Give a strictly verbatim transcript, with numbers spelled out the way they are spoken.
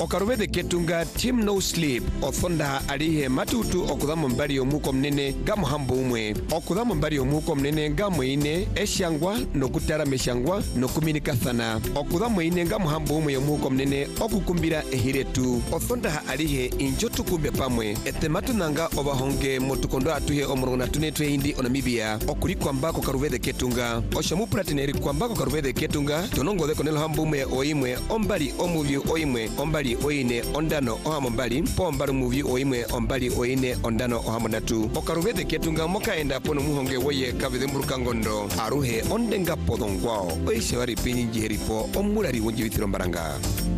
Okarubede ketunga Team No Sleep othonda alihe matutu okudhamo mbali omuko mnene gamu hambo umwe okudhamo mbali omuko mnene gamu ine eshangwa nokutara meshangwa nokuminikathana okudhamo ine gamu hambo umwe omuko mnene okukumbira ehiretu othonda alihe injotu kumbe pamwe etematu nanga obahonge motukondo atuhe omurona tunetwe hindi onamibia okuri kwamba kokarubede ketunga oshamu platineri kwamba kokarubede ketunga tonongo de konelo hambo umwe oimwe ombali omuvyu oimwe ombali oine ondano ohamo mbali pombali muvi oimwe ombali oine ondano ohamo natu okarubede ketunga moka enda pono muhonge woye kavede mburuka ngondo aruhe ondenga podongwao oishe wari pinyi njiheripo omulari wonjivitiro mbaranga.